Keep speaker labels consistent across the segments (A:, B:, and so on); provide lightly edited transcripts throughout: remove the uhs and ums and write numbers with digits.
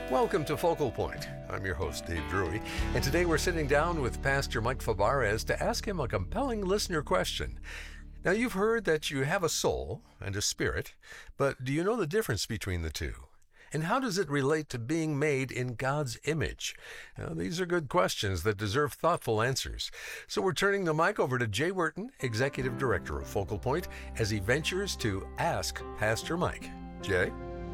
A: Welcome to Focal Point. I'm your host, Dave Drury, and today we're sitting down with Pastor Mike Fabarez to ask him a compelling listener question. Now, you've heard that you have a soul and a spirit, but do you know the difference between the two? And how does it relate to being made in God's image? Now, these are good questions that deserve thoughtful answers. So we're turning the mic over to Jay Wharton, Executive Director of Focal Point, as he ventures to ask Pastor Mike. Jay?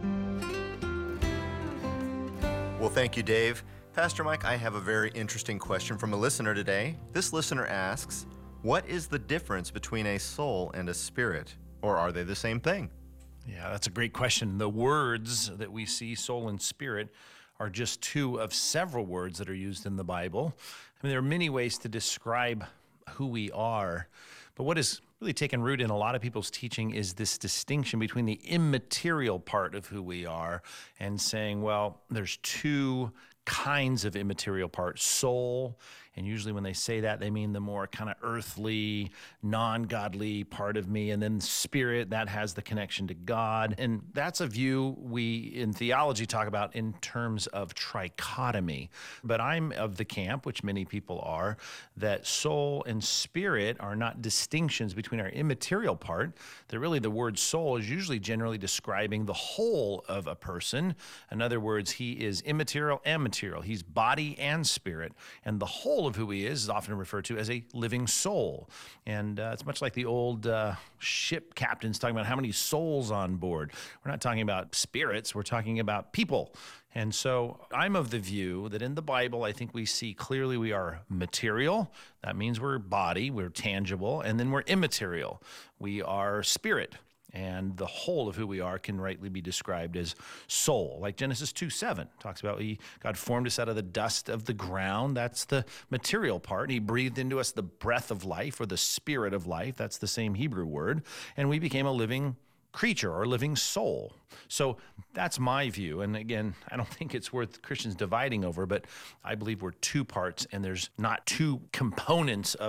B: Well, thank you, Dave. Pastor Mike, I have a very interesting question from a listener today. This listener asks, what is the difference between a soul and a spirit? Or are they the same thing?
C: Yeah, that's a great question. The words that we see, soul and spirit, are just two of several words that are used in the Bible. I mean, there are many ways to describe who we are, but what is really taken root in a lot of people's teaching is this distinction between the immaterial part of who we are and saying, well, there's two kinds of immaterial parts, soul, and usually when they say that, they mean the more kind of earthly, non-godly part of me, and then spirit, that has the connection to God. And that's a view we in theology talk about in terms of trichotomy. But I'm of the camp, which many people are, that soul and spirit are not distinctions between our immaterial part. That really the word soul is usually generally describing the whole of a person. In other words, he is immaterial and material. He's body and spirit, and the whole of who he is often referred to as a living soul. And it's much like the old ship captains talking about how many souls on board. We're not talking about spirits, we're talking about people. And so I'm of the view that in the Bible, I think we see clearly we are material. That means we're body, we're tangible, and then we're immaterial. We are spirit. And the whole of who we are can rightly be described as soul. Like Genesis 2:7 talks about God formed us out of the dust of the ground. That's the material part. He breathed into us the breath of life or the spirit of life. That's the same Hebrew word. And we became a living creature or living soul. So that's my view. And again, I don't think it's worth Christians dividing over, but I believe we're two parts and there's not two components of